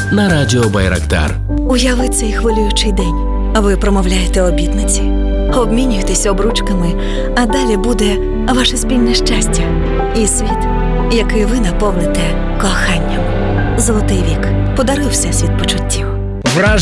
на радіо Байрактар. Уяви цей хвилюючий день. Ви промовляєте обітниці, обмінюєтесь обручками, а далі буде ваше спільне щастя і світ, який ви наповните коханням. Золотий вік подарує всесвіт почуттів.